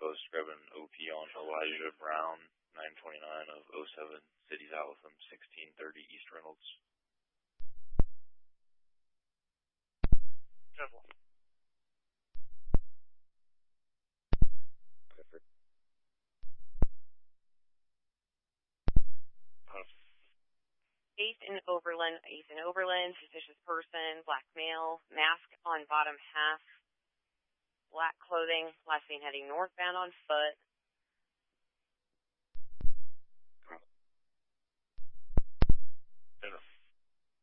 post grabbing OP on Elijah Brown, 929 of 07, Cities Allison, 1630 East Reynolds. Careful. Clifford. Eighth and Overland, suspicious person, black male, mask on bottom half, black clothing, last seen heading northbound on foot. Denver.